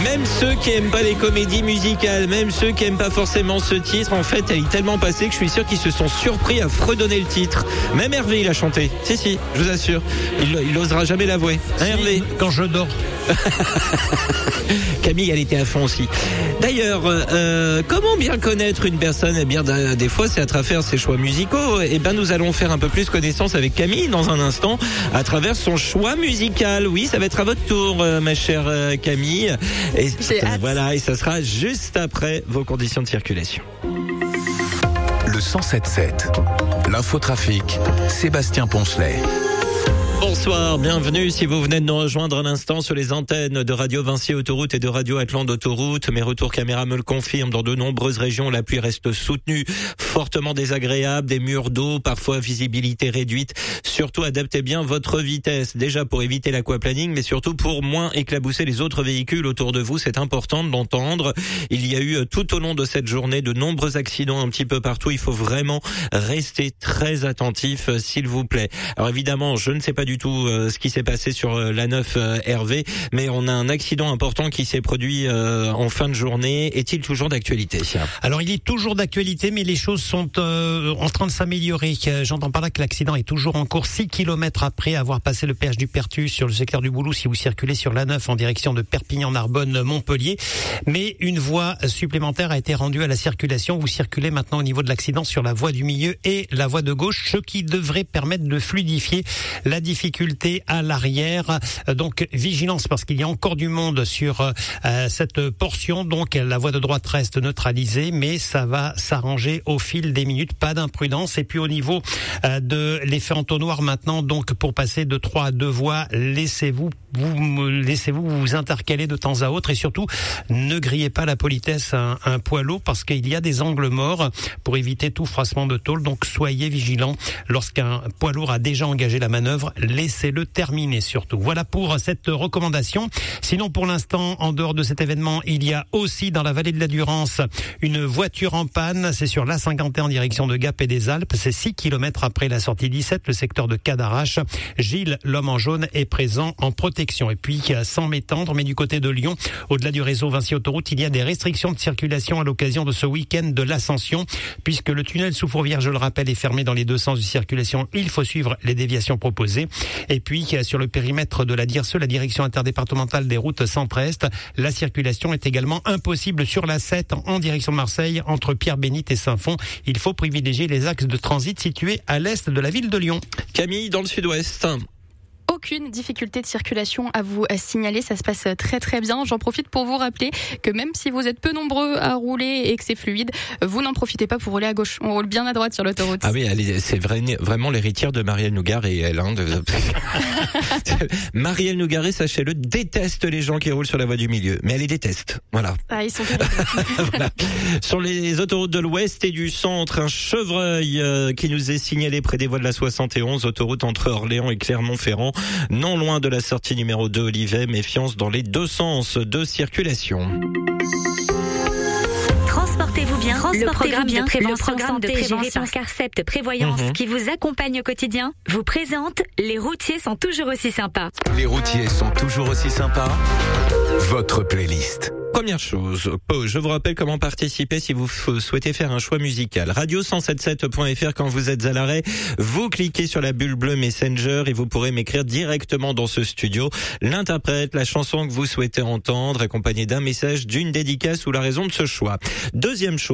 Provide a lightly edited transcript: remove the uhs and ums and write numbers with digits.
Même ceux qui aiment pas les comédies musicales, même ceux qui aiment pas forcément ce titre, en fait, elle est tellement passée que je suis sûr qu'ils se sont surpris à fredonner le titre. Même Hervé, il a chanté. Si, je vous assure. Il osera jamais l'avouer. Hein, Hervé? Quand je dors. Camille, elle était à fond aussi. D'ailleurs, comment bien connaître une personne? Eh bien, des fois, c'est à travers ses choix musicaux. Eh bien, nous allons faire un peu plus connaissance avec Camille dans un instant, à travers son choix musical. Oui, ça va être à votre tour, ma chère Camille. Et voilà, et ça sera juste après vos conditions de circulation. Le 107.7, l'infotrafic, Sébastien Poncelet. Bonsoir, bienvenue si vous venez de nous rejoindre un instant sur les antennes de Radio Vinci Autoroute et de Radio Atlante Autoroute. Mes retours caméra me le confirment, dans de nombreuses régions, la pluie reste soutenue, fortement désagréable, des murs d'eau, parfois visibilité réduite. Surtout, adaptez bien votre vitesse, déjà pour éviter l'aquaplaning, mais surtout pour moins éclabousser les autres véhicules autour de vous. C'est important de l'entendre. Il y a eu tout au long de cette journée de nombreux accidents un petit peu partout. Il faut vraiment rester très attentif, s'il vous plaît. Alors évidemment, je ne sais pas du tout ce qui s'est passé sur la 9 Hervé, mais on a un accident important qui s'est produit en fin de journée. Est-il toujours d'actualité? Alors il est toujours d'actualité, mais les choses sont en train de s'améliorer. J'entends par là que l'accident est toujours en cours 6 km après avoir passé le péage du Pertus sur le secteur du Boulou si vous circulez sur la 9 en direction de Perpignan-Narbonne-Montpellier. Mais une voie supplémentaire a été rendue à la circulation. Vous circulez maintenant au niveau de l'accident sur la voie du milieu et la voie de gauche, ce qui devrait permettre de fluidifier la difficulté à l'arrière. Donc vigilance parce qu'il y a encore du monde sur cette portion. Donc la voie de droite reste neutralisée, mais ça va s'arranger au fil des minutes. Pas d'imprudence. Et puis au niveau de l'effet entonnoir maintenant, donc pour passer de 3 à 2 voies, laissez-vous vous intercaler de temps à autre et surtout ne grillez pas la politesse à un poids lourd parce qu'il y a des angles morts pour éviter tout froissement de tôle. Donc soyez vigilants lorsqu'un poids lourd a déjà engagé la manœuvre. Laissez-le terminer surtout. Voilà pour cette recommandation. Sinon, pour l'instant, en dehors de cet événement, il y a aussi dans la vallée de la Durance une voiture en panne. C'est sur l'A51 en direction de Gap et des Alpes. C'est 6 km après la sortie 17, le secteur de Cadarache. Gilles, l'homme en jaune, est présent en protection. Et puis, sans m'étendre, mais du côté de Lyon, au-delà du réseau Vinci Autoroute, il y a des restrictions de circulation à l'occasion de ce week-end de l'Ascension, puisque le tunnel sous Fourvière, je le rappelle, est fermé dans les deux sens de circulation. Il faut suivre les déviations proposées. Et puis, sur le périmètre de la DIRSE, la direction interdépartementale des routes centre-est, la circulation est également impossible sur la 7 en direction de Marseille, entre Pierre-Bénite et Saint-Fond. Il faut privilégier les axes de transit situés à l'est de la ville de Lyon. Camille, dans le sud-ouest. Aucune difficulté de circulation à vous signaler, ça se passe très très bien. J'en profite pour vous rappeler que même si vous êtes peu nombreux à rouler et que c'est fluide, vous n'en profitez pas pour rouler à gauche. On roule bien à droite sur l'autoroute. Ah oui, c'est vraiment l'héritière de Marielle Nougaret, elle. Marielle Nougaret, sachez-le, déteste les gens qui roulent sur la voie du milieu, mais elle les déteste. Voilà. Ah, ils sont terribles. Voilà. Sur les autoroutes de l'ouest et du centre, un chevreuil qui nous est signalé près des voies de la 71, autoroute entre Orléans et Clermont-Ferrand. Non loin de la sortie numéro 2 Olivet, méfiance dans les deux sens de circulation. Transportez-vous bien. Le programme de prévention Carcept Prévoyance qui vous accompagne au quotidien vous présente Les routiers sont toujours aussi sympas. Les routiers sont toujours aussi sympas. Votre playlist. Première chose, je vous rappelle comment participer si vous souhaitez faire un choix musical. Radio177.fr, quand vous êtes à l'arrêt, vous cliquez sur la bulle bleue Messenger et vous pourrez m'écrire directement dans ce studio l'interprète, la chanson que vous souhaitez entendre, accompagnée d'un message, d'une dédicace ou la raison de ce choix. Deuxième chose,